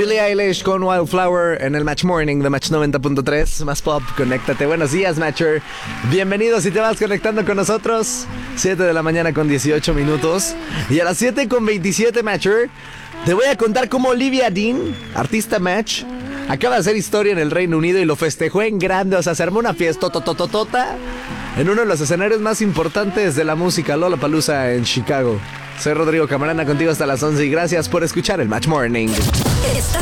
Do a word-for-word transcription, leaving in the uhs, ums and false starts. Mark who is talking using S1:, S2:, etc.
S1: Billie Eilish con Wildflower en el Match Morning de Match noventa punto tres. Más pop, conéctate. Buenos días, Matcher. Bienvenidos si te vas conectando con nosotros. siete de la mañana con dieciocho minutos. Y a las siete con veintisiete, Matcher, te voy a contar cómo Olivia Dean, artista Match, acaba de hacer historia en el Reino Unido y lo festejó en grande. O sea, se armó una fiesta totototota en uno de los escenarios más importantes de la música, Lollapalooza en Chicago. Soy Rodrigo Camarena, contigo hasta las once y gracias por escuchar el Match Morning.
S2: Estás